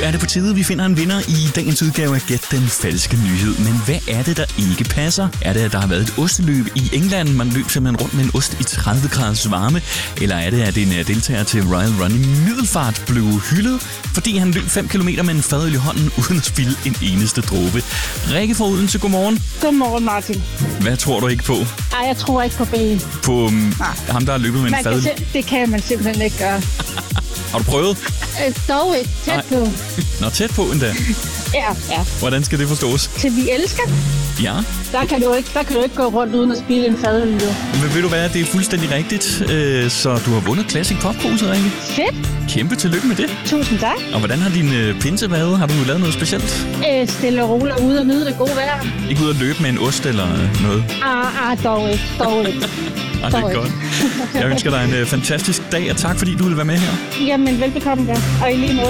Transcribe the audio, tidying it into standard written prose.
er det på tide, vi finder en vinder i dagens udgave af Gæt den falske nyhed. Men hvad er det, der ikke passer? Er det, at der har været et osteløb i England? Man løb simpelthen rundt med en ost i 30 graders varme. Eller er det, at en deltager til Royal Run i Middelfart blev hyldet, fordi han løb 5 km med en fadøl i hånden, uden at spilde en eneste dråbe? Rikke fra Odense, godmorgen. Godmorgen, Martin. Hvad tror du ikke på? Ej, jeg tror ikke på ben. På ham, der har løbet med en fadøl? Det kan man simpelthen ikke gøre. Har du prøvet? Dog ikke. Tæt på. Nå, tæt på endda. Ja. Hvordan skal det forstås? Til vi elsker. Ja. Der kan du ikke gå rundt uden at spille en fadøl. Men ved du hvad, det er fuldstændig rigtigt. Så du har vundet Classic Popkruse, Rikke. Fedt. Kæmpe tillykke med det. Tusind tak. Og hvordan har din pinse været? Har du lavet noget specielt? Stille og roligt ude og nyde det gode vejr. Ikke ude at løbe med en ost eller noget? Dog ikke. Det er godt. Jeg ønsker dig en fantastisk dag, og tak fordi du ville være med her. Jamen, velbekomme, ja. Og i lige måde.